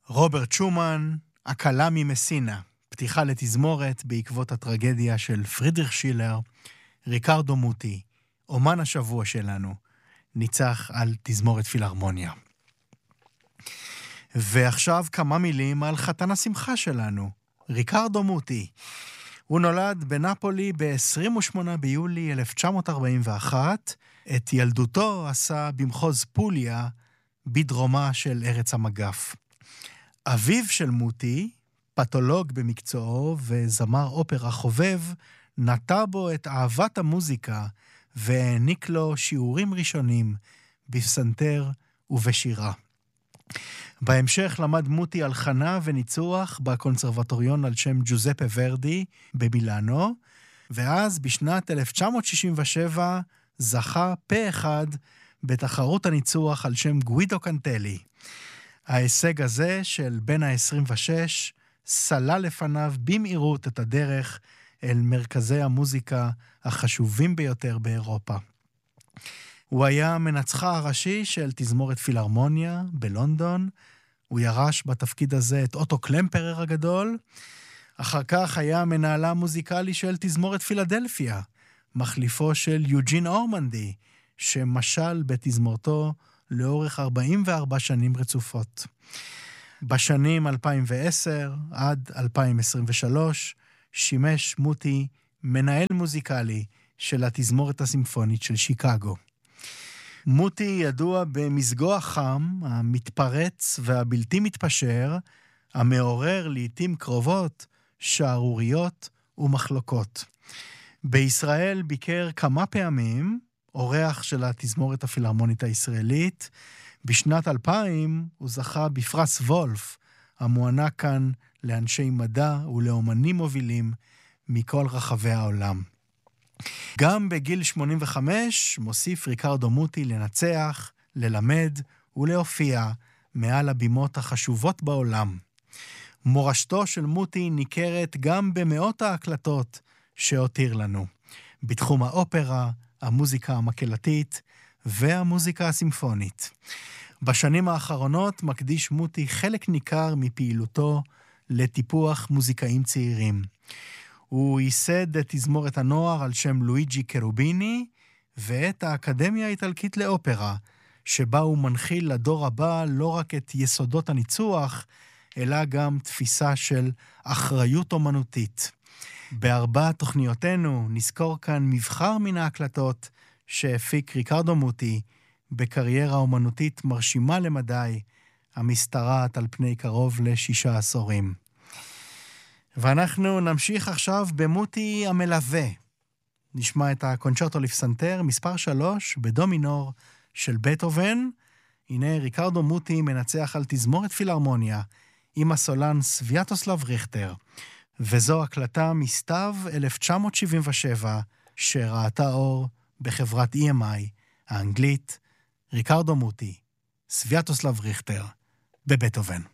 רוברט שומן, הקלה ממסינה, פתיחה לתזמורת בעקבות הטרגדיה של פרידריך שילר. ריקרדו מוטי, אומן השבוע שלנו, ניצח על תזמורת פילהרמוניה. ועכשיו כמה מילים על חתן השמחה שלנו, ריקרדו מוטי. הוא נולד בנפולי ב-28 ביולי 1941, את ילדותו עשה במחוז פוליה, בדרומה של ארץ המגף. אביו של מוטי, פתולוג במקצועו וזמר אופרה חובב, נטע בו את אהבת המוזיקה והעניק לו שיעורים ראשונים בפסנתר ובשירה. בהמשך למד מוטי הלחנה וניצוח בקונסרבטוריון על שם ג'וזפה ורדי במילאנו, ואז בשנת 1967 זכה פה אחד בתחרות הניצוח על שם גווידו קנטלי. ההישג הזה של בן ה-26 סלל לפניו במהירות את הדרך אל מרכזי המוזיקה החשובים ביותר באירופה. הוא היה מנצחה הראשי של תזמורת פילהרמוניה בלונדון, הוא ירש בתפקיד הזה את אוטו קלמפרר הגדול, אחר כך היה מנהלה המוזיקלי של תזמורת פילדלפיה, מחליפו של יוג'ין אורמנדי, שמשל בתזמורתו לאורך 44 שנים רצופות. בשנים 2010 עד 2023 שימש מוטי מנהל מוזיקלי של התזמורת הסימפונית של שיקגו. מוטי ידוע במזגו החם, המתפרץ והבלתי מתפשר, המעורר לעתים קרובות, שערוריות ומחלוקות. בישראל ביקר כמה פעמים, אורח של התזמורת הפילהרמונית הישראלית. בשנת 2000 הוא זכה בפרס וולף, המוענק כאן לאנשי מדע ולאומנים מובילים מכל רחבי העולם. גם בגיל 85 מוסיף ריקרדו מוטי לנצח, ללמד ולהופיע מעל הבימות החשובות בעולם. מורשתו של מוטי ניכרת גם במאות ההקלטות שהותיר לנו, בתחום האופרה, המוזיקה המקהלתית והמוזיקה הסימפונית. בשנים האחרונות מקדיש מוטי חלק ניכר מפעילותו לטיפוח מוזיקאים צעירים. הוא ייסד את תזמורת הנוער על שם לואיג'י קרוביני, ואת האקדמיה האיטלקית לאופרה, שבה הוא מנחיל לדור הבא לא רק את יסודות הניצוח, אלא גם תפיסה של אחריות אומנותית. בארבע תוכניותינו נזכור כאן מבחר מן ההקלטות שהפיק ריקרדו מוטי בקריירה אומנותית מרשימה למדי, המשתרעת על פני קרוב ל6 עשורים. ואנחנו נמשיך עכשיו במוטי המלווה. נשמע את הקונצ'רטו לפסנתר מספר 3 בדו מינור של בטהובן. הנה ריקרדו מוטי מנצח על תזמורת פילהרמוניה עם הסולן סוויאטוסלב ריכטר. וזו הקלטה מסתיו 1977 שראתה אור בחברת EMI האנגלית. ריקרדו מוטי, סוויאטוסלב ריכטר בבטהובן.